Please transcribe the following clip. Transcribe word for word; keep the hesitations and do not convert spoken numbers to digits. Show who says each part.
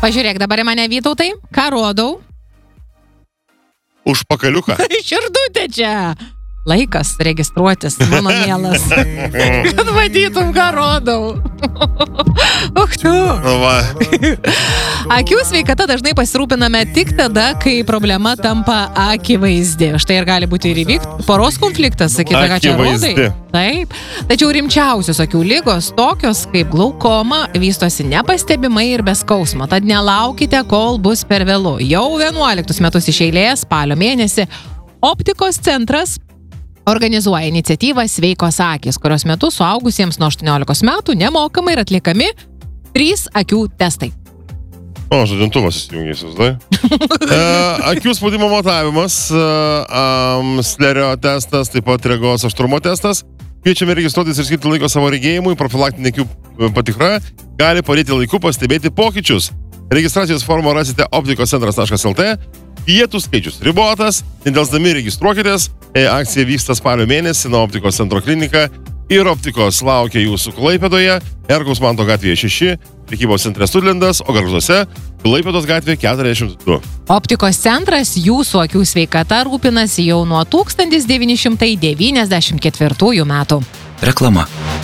Speaker 1: Pažiūrėk, dabar į mane, Vytautai, ką rodau?
Speaker 2: Užpakaliuką.
Speaker 1: Širdutė čia. Laikas registruotis, mano mielas. Kad matytum, ką rodau. Uch, tu.
Speaker 2: Va.
Speaker 1: Akių sveikata dažnai pasirūpiname tik tada, kai problema tampa akivaizdi. Štai ir gali būti ir įvykti poros konfliktas, sakyta, ką čia rodai. Taip. Tačiau rimčiausios akių lygos, tokios kaip glaukoma, vystosi nepastebimai ir be skausmo. Tad nelaukite, kol bus per vėlu. Jau vienuoliktus metus iš eilės, spalio mėnesį, Optikos centras organizuoja iniciatyvą Sveikos akys, kurios metu suaugusiems nuo aštuoniolikos metų nemokamai yra atliekami trys akių testai.
Speaker 2: O, žadintuvas įsijungęs, žinai. e, akių spaudimo matavimas, e, um, slerio testas, taip pat regos aštrumo testas. Kviečiame registruotis ir skirti laiko savo regėjimui, profilaktinė akių patikra gali padėti laiku pastebėti pokyčius. Registracijos formą rasite optikoscentras taškas lt. Vietų skaičius ribotas, nedelsdami registruokitės, akcija vyksta spalio mėnesį nuo Optikos centro klinika ir Optikos laukia jūsų Klaipėdoje, Erkaus Manto gatvėje šeši, prekybos centre Studlendas, o Gargžduose Klaipėdos gatvėje keturiasdešimt du.
Speaker 1: Optikos centras jūsų akių sveikata rūpinasi jau nuo tūkstantis devyni šimtai devyniasdešimt ketvirtųjų metų.
Speaker 3: Reklama.